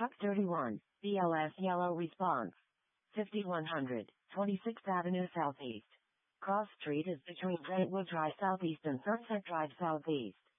Truck 31, BLS Yellow Response. 5100, 26th Avenue Southeast. Cross Street is between Brentwood Drive Southeast and Sunset Drive Southeast.